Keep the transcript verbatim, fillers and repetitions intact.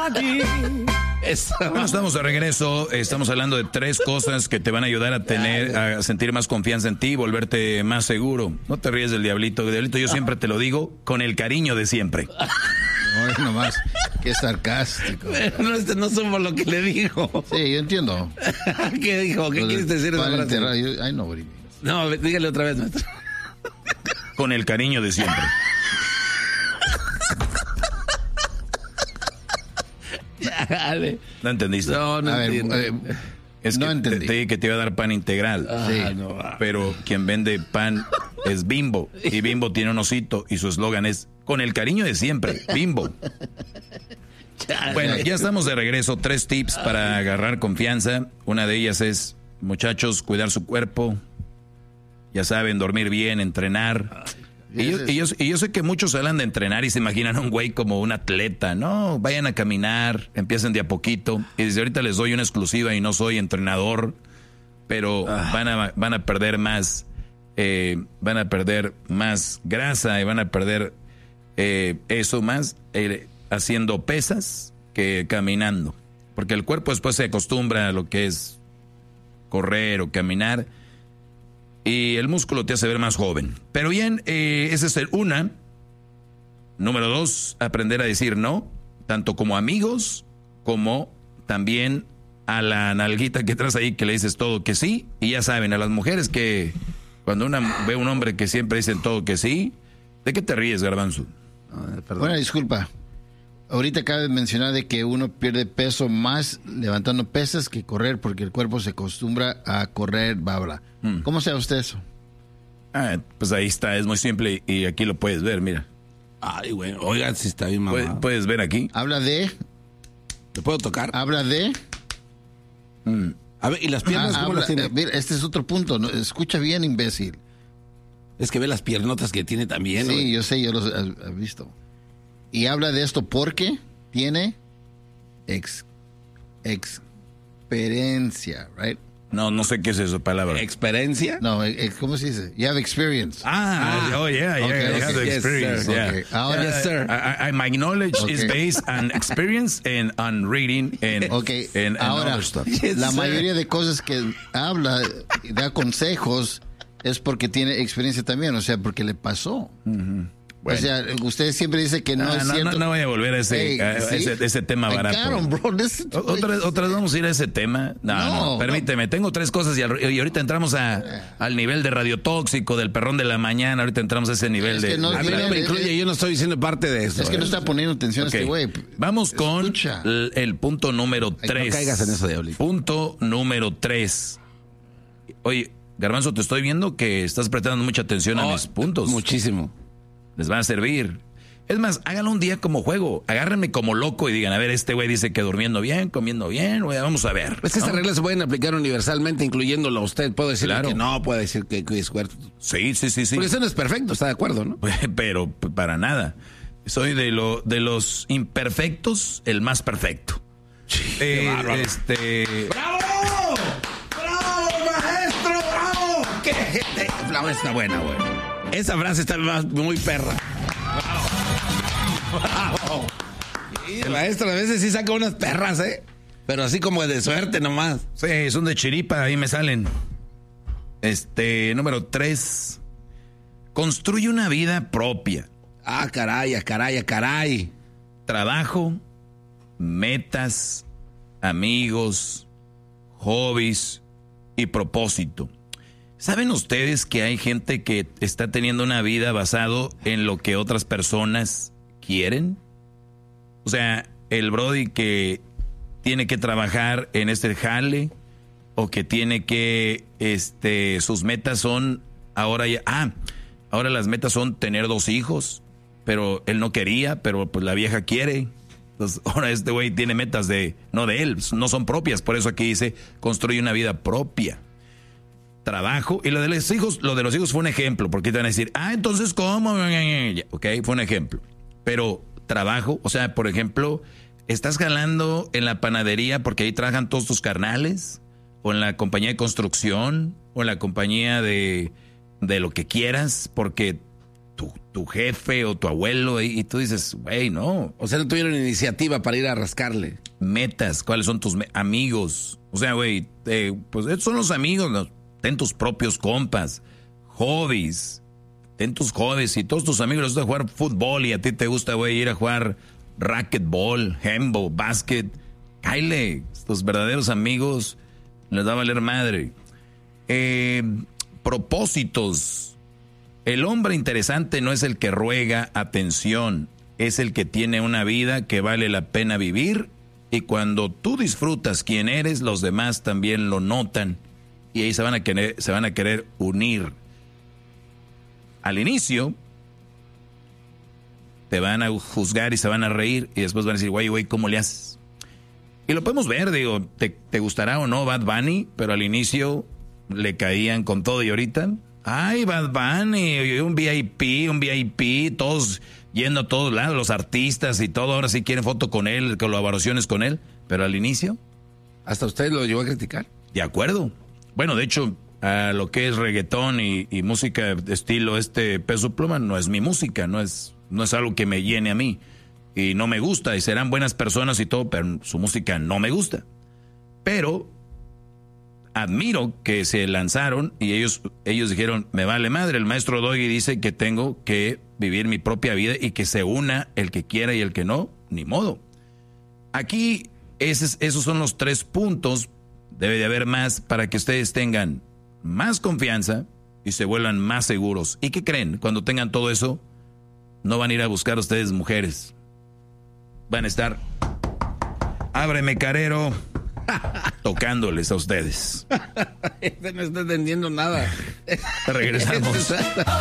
Bueno, estamos de regreso. Estamos hablando de tres cosas que te van a ayudar a tener, a sentir más confianza en ti, volverte más seguro. No te ríes del diablito. Diablito, yo siempre te lo digo con el cariño de siempre. No es nomás, qué sarcástico. No, este no somos lo que le dijo. Sí, yo entiendo. ¿Qué dijo? ¿Qué quieres decir? Ay, no, no, dígale otra vez, maestro. Con el cariño de siempre. Dale. ¿No entendiste? No, no a entiendo. Ver, eh, es no que entendí. Te, te dije que te iba a dar pan integral. Ah, sí. No, pero quien vende pan es Bimbo. Y Bimbo tiene un osito y su eslogan es con el cariño de siempre, Bimbo. Bueno, ya estamos de regreso. Tres tips para agarrar confianza. Una de ellas es, muchachos, cuidar su cuerpo. Ya saben, dormir bien, entrenar. Y yo, y, yo, y yo sé que muchos hablan de entrenar y se imaginan a un güey como un atleta. No, vayan a caminar, empiecen de a poquito. Y desde ahorita les doy una exclusiva y no soy entrenador, pero ah. van, a, van a perder más, eh, van a perder más grasa y van a perder eh, eso más eh, haciendo pesas que caminando. Porque el cuerpo después se acostumbra a lo que es correr o caminar. Y el músculo te hace ver más joven. Pero bien, eh, esa es el una. Número dos, aprender a decir no, tanto como amigos, como también a la nalguita que traes ahí que le dices todo que sí. Y ya saben, a las mujeres que cuando una ve a un hombre que siempre dicen todo que sí, ¿de qué te ríes, Garbanzo? No, Buena disculpa. Ahorita cabe mencionar de que uno pierde peso más levantando pesas que correr porque el cuerpo se acostumbra a correr, bla, bla. Hmm. ¿Cómo sabe usted eso? Ah, pues ahí está, es muy simple y aquí lo puedes ver, mira. Ay, bueno, oigan si está bien, mamá. ¿Puedes, puedes ver aquí? Habla de... ¿Te puedo tocar? Habla de... Hmm. A ver, ¿y las piernas ah, cómo habla, las tiene? Eh, mira, este es otro punto, ¿no? Escucha bien, imbécil. Es que ve las piernotas que tiene también. Sí, güey. yo sé, yo los he visto. Y habla de esto porque tiene ex, experiencia, right? No, no sé qué es esa palabra. ¿Experiencia? No, ex, ¿cómo se dice? You have experience. Ah, ah oh yeah, yeah, okay, I have okay. experience. Yes, yeah. Okay. Ahora, yes, sir. I, I, my knowledge okay. is based on experience and on reading and, okay. and, and Ahora, other stuff. Yes, la sir. mayoría de cosas que habla, da consejos, es porque tiene experiencia también, o sea, porque le pasó. Uh-huh. Bueno. O sea, usted siempre dice que no ah, es no, cierto. no, no voy a volver a ese, hey, a, ¿sí? ese, ese tema barato. Caron, bro. ¿Otra, ¿Otra vez vamos a ir a ese tema? No, no, no permíteme. No. Tengo tres cosas y, al, y ahorita entramos a, al nivel de radiotóxico, del perrón de la mañana. Ahorita entramos a ese nivel es que de... No, a mí no me incluye, yo no estoy diciendo parte de eso. Es que ¿eh? no está poniendo atención okay. a este güey. Vamos con el, el punto número tres. No caigas en eso, diablito. Punto número tres. Oye, Garbanzo, te estoy viendo que estás prestando mucha atención oh, a mis puntos. Muchísimo. Les van a servir. Es más, háganlo un día como juego. Agárrenme como loco y digan, a ver, este güey dice que durmiendo bien, comiendo bien, güey, vamos a ver. Es que ¿no? estas reglas se pueden aplicar universalmente, incluyéndolo a usted. Puedo decir claro. que no, puede decir que cuide su cuerpo. Sí, sí, sí, sí. Porque eso no es perfecto, está de acuerdo, ¿no? Pero para nada. Soy de lo de los imperfectos, el más perfecto. Sí, eh, este... ¡Bravo! ¡Bravo, maestro! ¡Bravo! ¡Qué gente! La está buena, güey. Esa frase está muy perra. ¡Bravo! Sí, el maestro a veces sí saca unas perras, ¿eh? Pero así como de suerte nomás. Sí, son de chiripa, ahí me salen. Este, número tres. Construye una vida propia. Ah, caray, caray, caray. Trabajo, metas, amigos, hobbies y propósito. ¿Saben ustedes que hay gente que está teniendo una vida basado en lo que otras personas quieren? O sea, el brody que tiene que trabajar en este jale o que tiene que, este, sus metas son ahora ya, ah, ahora las metas son tener dos hijos, pero él no quería, pero pues la vieja quiere. Entonces, ahora este güey tiene metas de, no de él, no son propias, por eso aquí dice, construye una vida propia. Trabajo, y lo de los hijos, lo de los hijos fue un ejemplo, porque te van a decir, ah, entonces, ¿cómo? Ok, fue un ejemplo. Pero trabajo, o sea, por ejemplo, ¿estás jalando en la panadería porque ahí trabajan todos tus carnales? ¿O en la compañía de construcción? ¿O en la compañía de, de lo que quieras? Porque tu, tu jefe o tu abuelo y, y tú dices, güey, no. O sea, no tuvieron iniciativa para ir a rascarle. Metas, ¿cuáles son tus me- amigos? O sea, güey, eh, pues estos son los amigos, ¿no? Ten tus propios compas, hobbies, ten tus hobbies y todos tus amigos les gusta jugar fútbol y a ti te gusta, güey, ir a jugar racquetball, handball, básquet. Cáile, tus verdaderos amigos les va a valer madre. Eh, propósitos. El hombre interesante no es el que ruega atención, es el que tiene una vida que vale la pena vivir y cuando tú disfrutas quién eres, los demás también lo notan y ahí se van a querer, se van a querer unir. Al inicio te van a juzgar y se van a reír y después van a decir, güey, güey, ¿cómo le haces? Y lo podemos ver, digo, te, te gustará o no Bad Bunny, pero al inicio le caían con todo y ahorita, ay, Bad Bunny, un V I P, un V I P, todos yendo a todos lados, los artistas y todo, ahora sí quieren foto con él, colaboraciones con él, pero al inicio. ¿Hasta usted lo llegó a criticar? De acuerdo. Bueno, de hecho, a lo que es reggaetón y, y música de estilo este Peso Pluma no es mi música, no es, no es algo que me llene a mí. Y no me gusta, y serán buenas personas y todo, pero su música no me gusta. Pero admiro que se lanzaron y ellos, ellos dijeron, me vale madre, el maestro Doggy dice que tengo que vivir mi propia vida y que se una el que quiera y el que no, ni modo. Aquí esos, esos son los tres puntos, debe de haber más para que ustedes tengan más confianza y se vuelvan más seguros. ¿Y qué creen? Cuando tengan todo eso, no van a ir a buscar a ustedes mujeres. Van a estar, ábreme carero, tocándoles a ustedes. Este no está entendiendo nada. Regresamos.